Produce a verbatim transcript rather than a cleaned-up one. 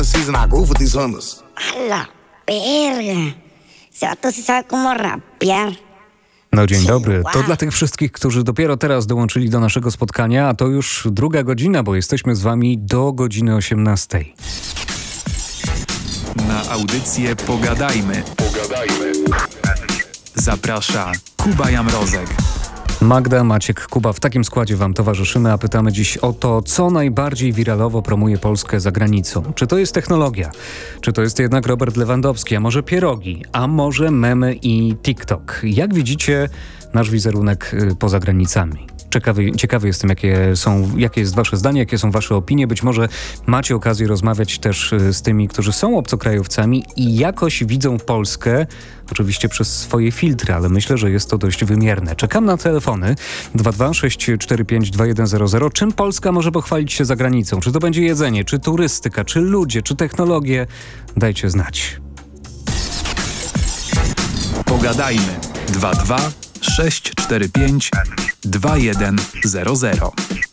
season I groove with these hunters. A la verga. Ese vato sí sabe cómo rapear. No dzień dobry. To Wow. dla tych wszystkich, którzy dopiero teraz dołączyli do naszego spotkania, a to już druga godzina, bo jesteśmy z wami do godziny osiemnastej. Na audycję Pogadajmy. Pogadajmy. Zaprasza Kuba Jamrozek. Magda, Maciek, Kuba, w takim składzie wam towarzyszymy, a pytamy dziś o to, co najbardziej wiralowo promuje Polskę za granicą. Czy to jest technologia? Czy to jest jednak Robert Lewandowski? A może pierogi? A może memy i TikTok? Jak widzicie nasz wizerunek y, poza granicami? Ciekawy, ciekawy jestem, jakie są, jakie jest wasze zdanie, jakie są wasze opinie. Być może macie okazję rozmawiać też y, z tymi, którzy są obcokrajowcami i jakoś widzą Polskę, oczywiście przez swoje filtry, ale myślę, że jest to dość wymierne. Czekam na telefony dwa dwa sześć cztery pięć dwa jeden zero zero. Czym Polska może pochwalić się za granicą? Czy to będzie jedzenie, czy turystyka, czy ludzie, czy technologie? Dajcie znać. Pogadajmy. dwa dwa sześć cztery pięć dwa jeden zero zero.